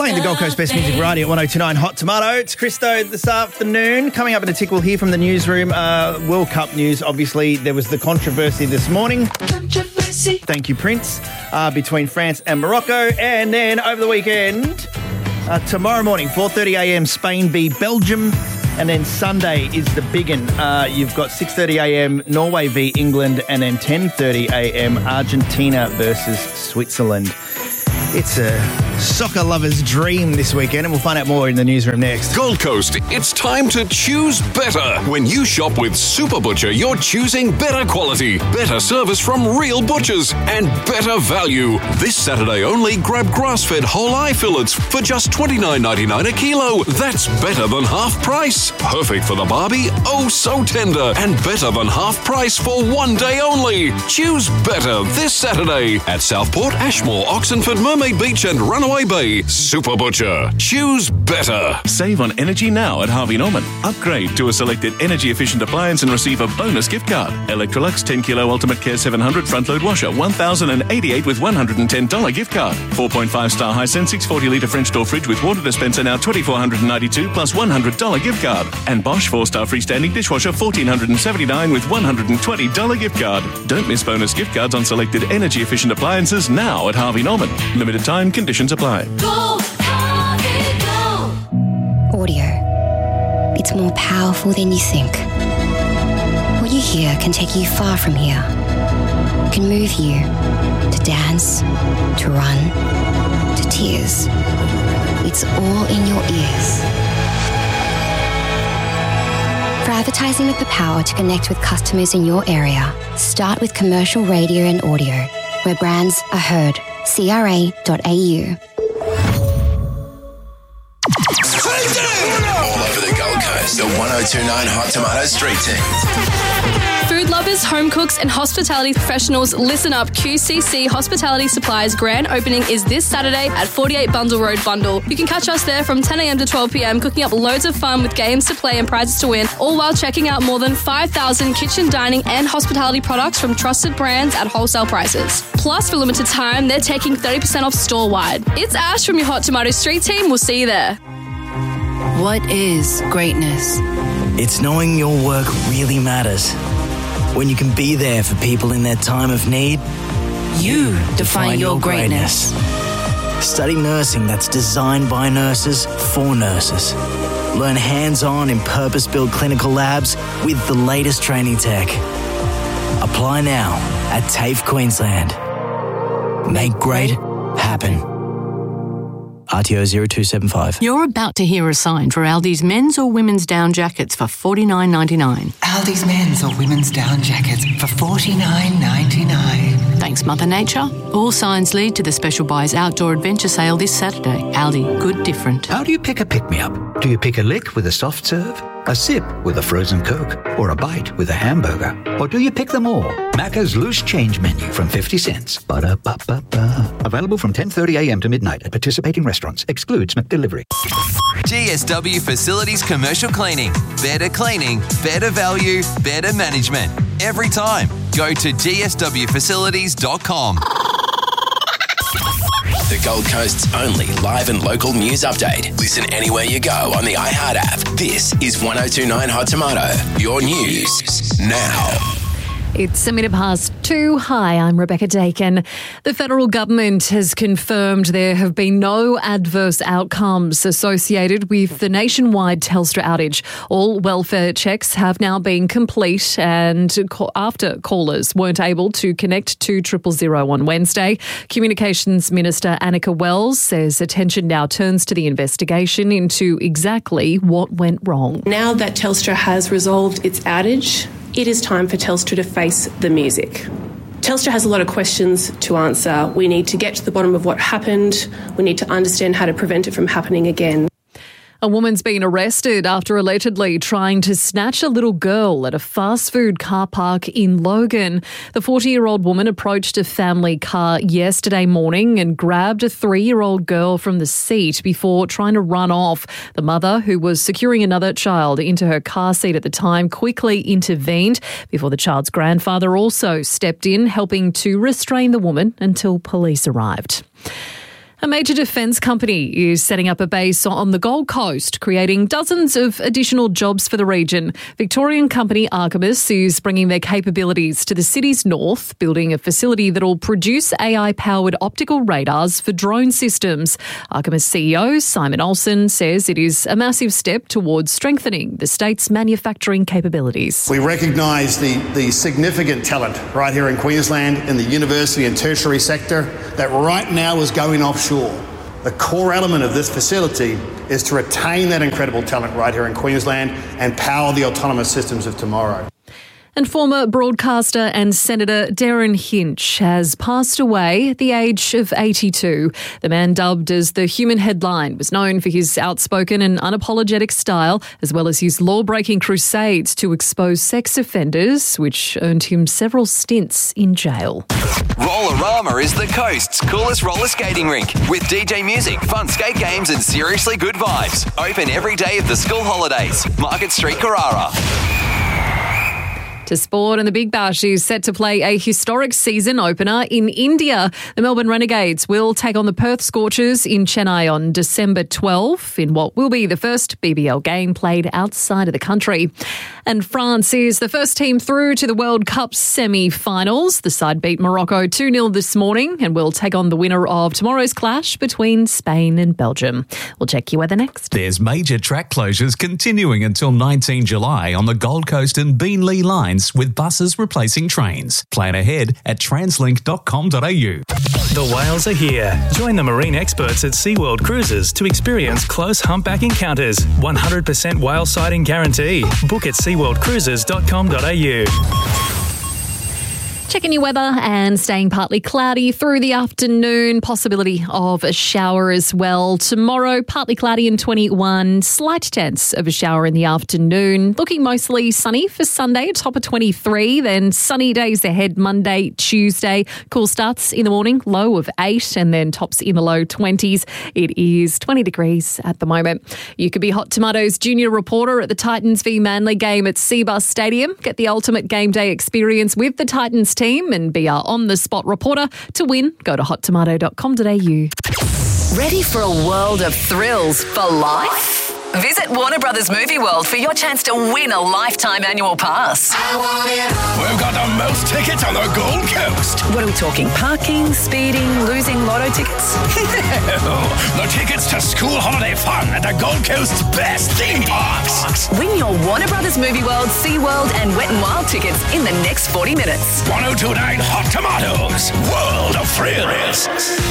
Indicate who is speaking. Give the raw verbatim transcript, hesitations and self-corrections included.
Speaker 1: Playing the Gold Coast Best Music Variety at one oh two nine Hot Tomato. It's Christo this afternoon. Coming up in a tick, we'll hear from the newsroom. Uh, World Cup news, obviously. There was the controversy this morning. Controversy. Thank you, Prince. Uh, between France and Morocco. And then over the weekend, uh, tomorrow morning, four thirty a m, Spain v Belgium. And then Sunday is the big one. Uh, you've got six thirty a m, Norway v England. And then ten thirty a m, Argentina versus Switzerland. It's a soccer lover's dream this weekend, and we'll find out more in the newsroom next.
Speaker 2: Gold Coast, it's time to choose better. When you shop with Super Butcher, you're choosing better quality, better service from real butchers, and better value. This Saturday only, grab grass-fed whole eye fillets for just twenty-nine ninety-nine a kilo. That's better than half price. Perfect for the barbie, oh so tender, and better than half price for one day only. Choose better this Saturday at Southport, Ashmore, Oxenford, Mermaid Beach and Runaway Bay. Super Butcher. Choose better.
Speaker 3: Save on energy now at Harvey Norman. Upgrade to a selected energy-efficient appliance and receive a bonus gift card. Electrolux ten kilo Ultimate Care seven hundred front-load washer, one thousand eighty-eight with one hundred ten dollars gift card. four point five star Hisense six hundred forty litre French door fridge with water dispenser now two thousand four hundred ninety-two plus one hundred dollars gift card. And Bosch four star freestanding dishwasher one thousand four hundred seventy-nine with one hundred twenty dollars gift card. Don't miss bonus gift cards on selected energy-efficient appliances now at Harvey Norman. Limited time, conditions apply.
Speaker 4: Go, Harvey, go.
Speaker 5: Audio. It's more powerful than you think. What you hear can take you far from here. Can move you to dance, to run, to tears. It's all in your ears. For advertising with the power to connect with customers in your area, start with commercial radio and audio, where brands are heard. C R A dot A U.
Speaker 6: All over the Gold Coast, the one oh two nine Hot Tomato Street Team.
Speaker 7: Food lovers, home cooks and hospitality professionals, listen up. Q C C Hospitality Supplies grand opening is this Saturday at forty-eight Bundle Road, Bundle. You can catch us there from ten a m to twelve p m, cooking up loads of fun with games to play and prizes to win, all while checking out more than five thousand kitchen, dining and hospitality products from trusted brands at wholesale prices. Plus, for limited time, they're taking thirty percent off store-wide. It's Ash from your Hot Tomato Street Team. We'll see you there.
Speaker 8: What is greatness?
Speaker 9: It's knowing your work really matters. When you can be there for people in their time of need,
Speaker 8: you define, define your, your greatness.
Speaker 9: greatness. Study nursing that's designed by nurses for nurses. Learn hands-on in purpose-built clinical labs with the latest training tech. Apply now at TAFE Queensland. Make great happen. R T O zero two seven five.
Speaker 10: You're about to hear a sign for Aldi's men's or women's down jackets for forty-nine ninety-nine.
Speaker 11: Aldi's men's or women's down jackets for forty-nine ninety-nine.
Speaker 10: Thanks, Mother Nature. All signs lead to the Special Buys Outdoor Adventure Sale this Saturday. Aldi, good different.
Speaker 12: How do you pick a pick-me-up? Do you pick a lick with a soft serve? A sip with a frozen Coke? Or a bite with a hamburger? Or do you pick them all? Macca's Loose Change Menu from fifty cents. Ba-da-ba-ba-ba. Available from ten thirty a m to midnight at participating restaurants. Excludes McDelivery.
Speaker 13: G S W Facilities Commercial Cleaning. Better cleaning, better value, better management. Every time. Go to G S W facilities dot com.
Speaker 6: The Gold Coast's only live and local news update. Listen anywhere you go on the iHeart app. This is one oh two nine Hot Tomato. Your news now.
Speaker 14: It's a minute past two. Hi, I'm Rebecca Dakin. The federal government has confirmed there have been no adverse outcomes associated with the nationwide Telstra outage. All welfare checks have now been complete, and after callers weren't able to connect to triple zero on Wednesday, Communications Minister Annika Wells says attention now turns to the investigation into exactly what went wrong.
Speaker 15: Now that Telstra has resolved its outage, it is time for Telstra to face the music. Telstra has a lot of questions to answer. We need to get to the bottom of what happened. We need to understand how to prevent it from happening again.
Speaker 14: A woman's been arrested after allegedly trying to snatch a little girl at a fast food car park in Logan. The forty-year-old woman approached a family car yesterday morning and grabbed a three-year-old girl from the seat before trying to run off. The mother, who was securing another child into her car seat at the time, quickly intervened before the child's grandfather also stepped in, helping to restrain the woman until police arrived. A major defence company is setting up a base on the Gold Coast, creating dozens of additional jobs for the region. Victorian company Artemis is bringing their capabilities to the city's north, building a facility that will produce A I-powered optical radars for drone systems. Artemis C E O Simon Olsen says it is a massive step towards strengthening the state's manufacturing capabilities.
Speaker 16: We recognise the, the significant talent right here in Queensland in the university and tertiary sector that right now is going offshore. The core element of this facility is to retain that incredible talent right here in Queensland and power the autonomous systems of tomorrow.
Speaker 14: And former broadcaster and Senator Darren Hinch has passed away at the age of eighty-two. The man, dubbed as the Human Headline, was known for his outspoken and unapologetic style, as well as his law-breaking crusades to expose sex offenders, which earned him several stints in jail.
Speaker 13: Rollerama is the coast's coolest roller skating rink with D J music, fun skate games and seriously good vibes. Open every day of the school holidays. Market Street, Carrara.
Speaker 14: To sport, and the Big Bash is set to play a historic season opener in India. The Melbourne Renegades will take on the Perth Scorchers in Chennai on December twelfth in what will be the first B B L game played outside of the country. And France is the first team through to the World Cup semi-finals. The side beat Morocco two nil this morning and will take on the winner of tomorrow's clash between Spain and Belgium. We'll check your weather next.
Speaker 17: There's major track closures continuing until nineteenth of July on the Gold Coast and Beenleigh lines, with buses replacing trains. Plan ahead at translink dot com dot a u.
Speaker 18: The whales are here. Join the marine experts at SeaWorld Cruises to experience close humpback encounters. one hundred percent whale sighting guarantee. Book at sea world cruises dot com dot a u.
Speaker 14: Checking your weather and staying partly cloudy through the afternoon. Possibility of a shower as well. Tomorrow, partly cloudy and twenty-one. Slight chance of a shower in the afternoon. Looking mostly sunny for Sunday, top of twenty-three. Then sunny days ahead Monday, Tuesday. Cool starts in the morning, low of eight, and then tops in the low twenties. It is twenty degrees at the moment. You could be Hot Tomatoes junior reporter at the Titans v Manly game at Cbus Stadium. Get the ultimate game day experience with the Titans team and be our on-the-spot reporter. To win, go to hot tomato dot com dot a u.
Speaker 19: Ready for a world of thrills for life? Visit Warner Brothers Movie World for your chance to win a lifetime annual pass.
Speaker 20: We've got the most tickets on the Gold Coast.
Speaker 19: What are we talking? Parking, speeding, losing lotto tickets?
Speaker 20: The tickets to school holiday fun at the Gold Coast's best theme parks.
Speaker 19: Win your Warner Brothers Movie World, SeaWorld and Wet n Wild tickets in the next forty minutes.
Speaker 20: ten twenty-nine Hot Tomatoes, World of Thrills.